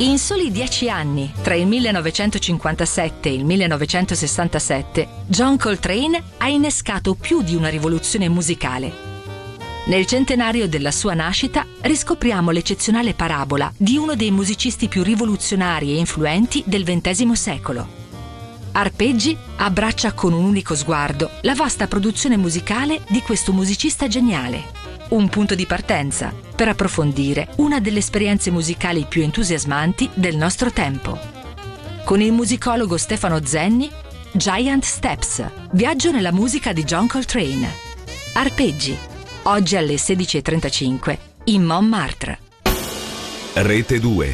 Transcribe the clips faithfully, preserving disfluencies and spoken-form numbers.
In soli dieci anni, tra il millenovecentocinquantasette e il millenovecentosessantasette, John Coltrane ha innescato più di una rivoluzione musicale. Nel centenario della sua nascita riscopriamo l'eccezionale parabola di uno dei musicisti più rivoluzionari e influenti del ventesimo secolo. Arpeggi abbraccia con un unico sguardo la vasta produzione musicale di questo musicista geniale. Un punto di partenza per approfondire una delle esperienze musicali più entusiasmanti del nostro tempo. Con il musicologo Stefano Zenni, Giant Steps, viaggio nella musica di John Coltrane. Arpeggi, oggi alle sedici e trentacinque in Montmartre. Rete due.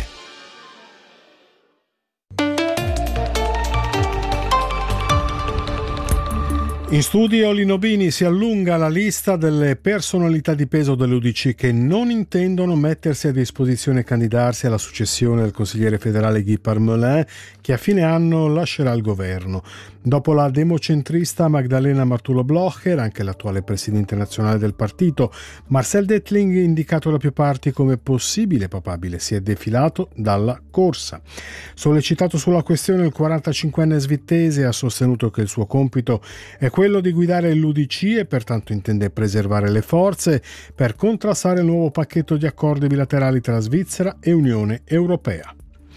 In studio Lino Bini. Si allunga la lista delle personalità di peso dell'U D C che non intendono mettersi a disposizione e candidarsi alla successione del consigliere federale Guy Parmelin, che a fine anno lascerà il governo. Dopo la democentrista Magdalena Martullo-Blocher, anche l'attuale presidente nazionale del partito, Marcel Dettling, indicato da più parti come possibile papabile, si è defilato dalla corsa. Sollecitato sulla questione, il quarantacinquenne svizzese ha sostenuto che il suo compito è quello di guidare l'U D C e pertanto intende preservare le forze per contrastare il nuovo pacchetto di accordi bilaterali tra Svizzera e Unione Europea.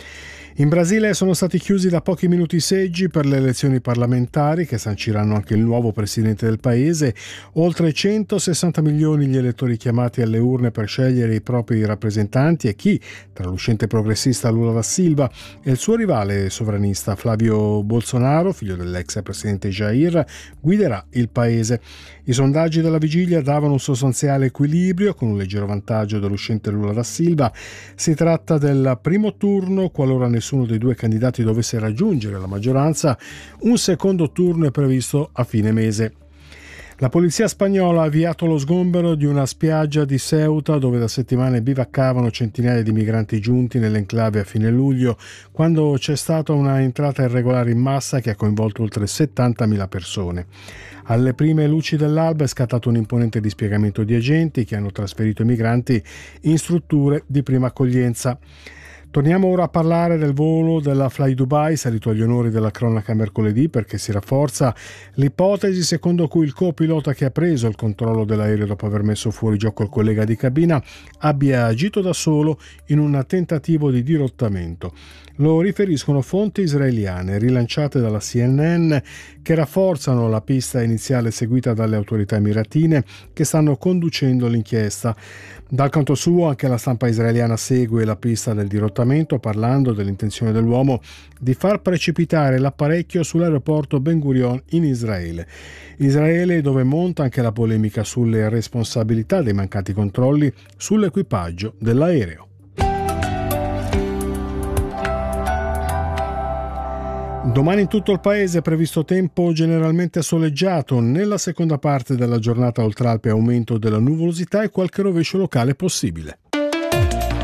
In Brasile sono stati chiusi da pochi minuti i seggi per le elezioni parlamentari che sanciranno anche il nuovo presidente del paese. Oltre centosessanta milioni gli elettori chiamati alle urne per scegliere i propri rappresentanti e chi, tra l'uscente progressista Lula da Silva e il suo rivale sovranista Flavio Bolsonaro, figlio dell'ex presidente Jair, guiderà il paese. I sondaggi della vigilia davano un sostanziale equilibrio con un leggero vantaggio dell'uscente Lula da Silva. Si tratta del primo turno. Qualora nessuno dei due candidati dovesse raggiungere la maggioranza, un secondo turno è previsto a fine mese. La polizia spagnola ha avviato lo sgombero di una spiaggia di Ceuta dove da settimane bivaccavano centinaia di migranti giunti nell'enclave a fine luglio, quando c'è stata una entrata irregolare in massa che ha coinvolto oltre settantamila persone. Alle prime luci dell'alba è scattato un imponente dispiegamento di agenti che hanno trasferito i migranti in strutture di prima accoglienza. Torniamo ora a parlare del volo della Fly Dubai, salito agli onori della cronaca mercoledì, perché si rafforza l'ipotesi secondo cui il copilota che ha preso il controllo dell'aereo dopo aver messo fuori gioco il collega di cabina abbia agito da solo in un tentativo di dirottamento. Lo riferiscono fonti israeliane rilanciate dalla C N N, che rafforzano la pista iniziale seguita dalle autorità emiratine che stanno conducendo l'inchiesta. Dal canto suo anche la stampa israeliana segue la pista del dirottamento, parlando dell'intenzione dell'uomo di far precipitare l'apparecchio sull'aeroporto Ben Gurion in Israele. Israele dove monta anche la polemica sulle responsabilità dei mancati controlli sull'equipaggio dell'aereo. Domani in tutto il paese è previsto tempo generalmente soleggiato. Nella seconda parte della giornata oltre Alpe aumento della nuvolosità e qualche rovescio locale possibile.